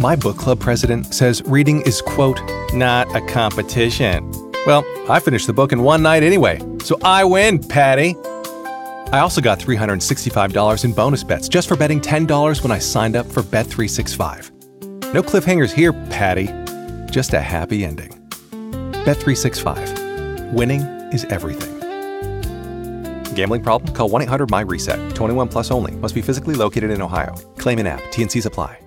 My book club president says reading is, quote, not a competition. Well, I finished the book in one night anyway, so I win, Patty. I also got $365 in bonus bets just for betting $10 when I signed up for Bet365. No cliffhangers here, Patty. Just a happy ending. Bet365. Winning is everything. Gambling problem? Call 1-800-MY-RESET. 21 plus only. Must be physically located in Ohio. Claim in app. T&Cs apply.